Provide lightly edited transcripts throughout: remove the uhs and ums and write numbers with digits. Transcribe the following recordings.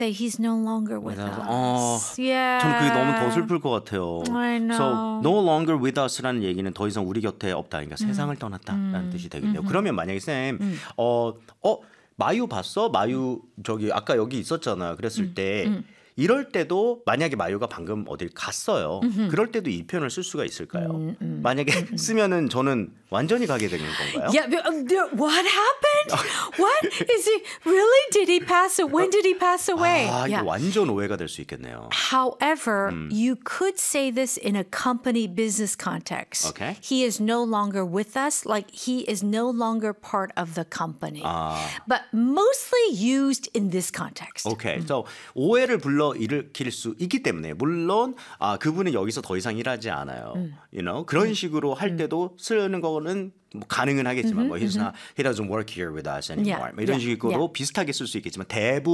that he's no longer with 어, us. Yeah. 저는 그게 너무 더 슬플 것 같아요. I know. So no longer with us라는 얘기는 더 이상 우리 곁에 없다. 그러니까 세상을 떠났다라는 뜻이 되겠네요. 그러면 만약에 쌤, 마유 봤어? 마유 저기 아까 여기 있었잖아. 그랬을 때 이럴 때도 만약에 마유가 방금 어딜 갔어요. 그럴 때도 이 표현을 쓸 수가 있을까요? 만약에 쓰면은 저는 완전히 가게 되는 건가요? Yeah, but, what happened? What is he really? Did he pass? When did he pass away? 아, 이거 Yeah. 완전 오해가 될 수 있겠네요. However, you could say this in a company business context. Okay. He is no longer with us, like he is no longer part of the company. But mostly used in this context. 오케이. So 오해를 불러일으킬 수 있기 때문에 물론 그분은 여기서 더 이상 일하지 않아요. You know? 그런 식으로 할 때도 쓰는 거는 뭐 가능은 하겠지만 뭐 he doesn't work here with us anymore. Yeah, 뭐 이런 yeah, 식으로 yeah. 비슷하게 쓸 수 있겠지만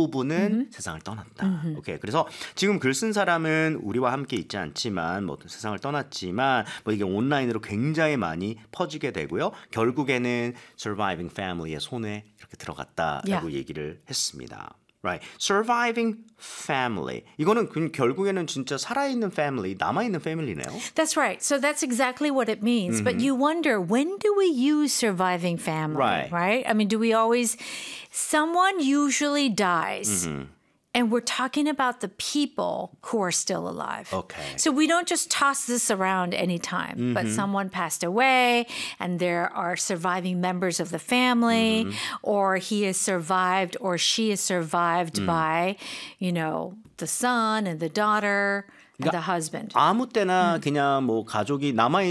대부분은 세상을 떠났다. 오케이. 그래서 지금 글 쓴 사람은 우리와 함께 있지 않지만 뭐 세상을 떠났지만 뭐 이게 온라인으로 굉장히 많이 퍼지게 되고요. 결국에는 surviving family의 손에 이렇게 들어갔다라고 Yeah. 얘기를 했습니다. Right. Surviving family. 이거는 결국에는 진짜 살아있는 family, 남아있는 family네요. That's right. So that's exactly what it means. But you wonder, when do we use surviving family? Right. I mean, do we always... Someone usually dies. And we're talking about the people who are still alive. Okay. So we don't just toss this around anytime, but someone passed away and there are surviving members of the family, or he is survived or she is survived by, you know, the son and the daughter and the husband. 아무 때나 그냥 뭐 가족이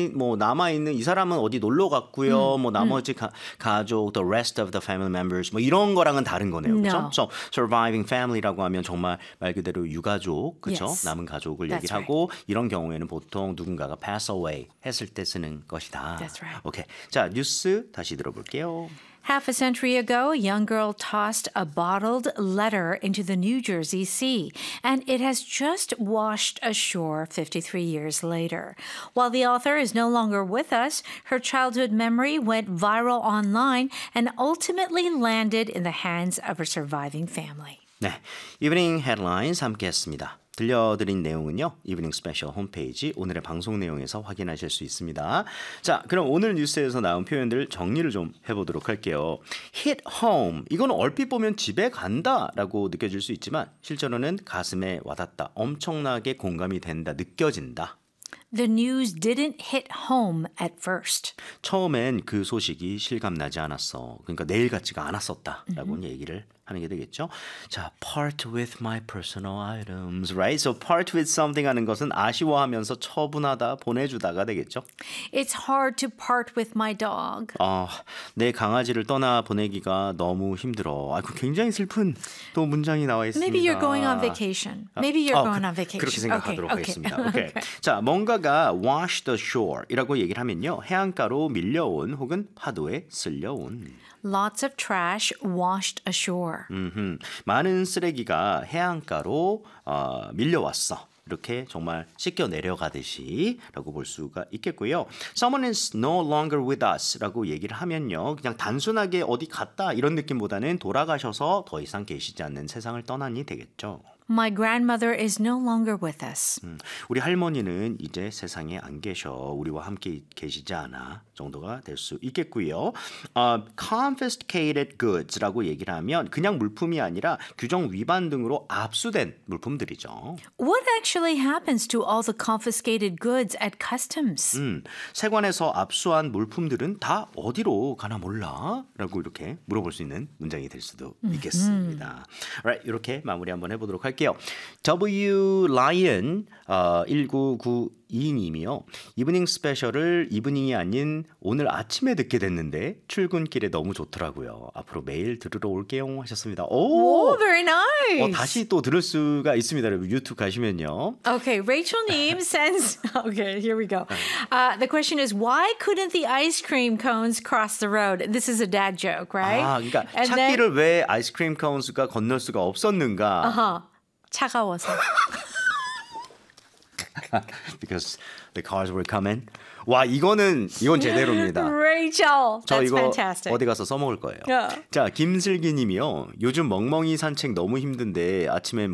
남아있는 이 사람은 어디 놀러 갔고요. 뭐 나머지 가족, the rest of the family members 뭐 이런 거랑은 다른 거네요. 그렇죠? No. So surviving family라고 하면 정말 말 그대로 유가족, 그렇죠? Yes. 남은 가족을 That's 얘기를 하고 이런 경우에는 보통 누군가가 pass away 했을 때 쓰는 것이다. That's right. 오케이. 자, 뉴스 다시 들어볼게요. Half a century ago, a young girl tossed a bottled letter into the New Jersey Sea, and it has just washed ashore 53 years later. While the author is no longer with us, her childhood memory went viral online and ultimately landed in the hands of her surviving family. 네, 이브닝 헤드라인스 함께했습니다. 들려드린 내용은요. 이브닝 스페셜 홈페이지 오늘의 방송 내용에서 확인하실 수 있습니다. 자, 그럼 오늘 뉴스에서 나온 표현들 정리를 좀 해보도록 할게요. hit home. 이건 얼핏 보면 집에 간다라고 느껴질 수 있지만 실제로는 가슴에 와닿다. 엄청나게 공감이 된다. 느껴진다. The news didn't hit home at first. 처음엔 그 소식이 실감나지 않았어. 그러니까 내일 같지가 않았었다라고 얘기를 하는 게 되겠죠. 자, part with my personal items, right? So part with something 하는 것은 아쉬워하면서 처분하다, 보내주다가 되겠죠. It's hard to part with my dog. 내 강아지를 떠나 보내기가 너무 힘들어. 그 굉장히 슬픈 또 문장이 나와 있습니다. Maybe you're going on vacation. Maybe you're going on vacation. 그렇게 생각하도록 Okay. 하겠습니다. 오케이. 자, 뭔가가 washed ashore이라고 얘기를 하면요. 해안가로 밀려온 혹은 파도에 쓸려온. Lots of trash washed ashore. 많은 쓰레기가 해안가로 밀려왔어. 이렇게 정말 씻겨 내려가듯이 라고 볼 수가 있겠고요. Someone is no longer with us 라고 얘기를 하면요. 그냥 단순하게 어디 갔다 이런 느낌보다는 돌아가셔서 더 이상 계시지 않는 세상을 떠나니 되겠죠. My grandmother is no longer with us. 우리 할머니는 이제 세상에 안 계셔. 우리와 함께 계시지 않아. 정도가 될 수 있겠고요. confiscated goods라고 얘기를 하면 그냥 물품이 아니라 규정 위반 등으로 압수된 물품들이죠. What actually happens to all the confiscated goods at customs? 세관에서 압수한 물품들은 다 어디로 가나 몰라? 라고 이렇게 물어볼 수 있는 문장이 될 수도 있겠습니다. Alright, 이렇게 마무리 한번 해보도록 할게요. W Lion 1992님이요. 이브닝 스페셜을 이브닝이 아닌 오늘 아침에 듣게 됐는데 출근길에 너무 좋더라고요. 앞으로 매일 들으러 올게요 하셨습니다. Oh, very nice. 다시 또 들을 수가 있습니다. 여러분 유튜브 가시면요. Okay, Rachel Neem sends... Okay, here we go. The question is, why couldn't the ice cream cones cross the road? This is a dad joke, right? 그러니까 And 찾기를 왜 아이스크림 코너스가 건널 수가 없었는가? 차가워서. Because the cars were coming. 와, 이건 제대로입니다. Rachel, 저 that's 이거 fantastic. 어디 가서 써먹을 거예요. Yeah. 자, 김슬기님이요. 요즘 멍멍이 산책 너무 힘든데 아침에